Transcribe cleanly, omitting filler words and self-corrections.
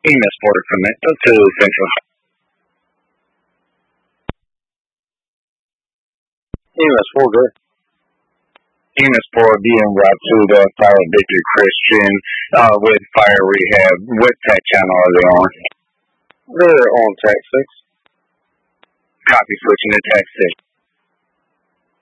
EMS for commit to Central. EMS 4 good. EMS 4 being route to the Fire Victory Christian with Fire Rehab. What tech channel are they on? They're on Tech 6. Copy, switching to Tech 6.